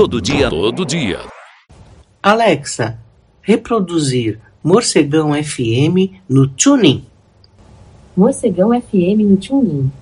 Todo dia. Alexa, reproduzir Morcegão FM no TuneIn. Morcegão FM no TuneIn.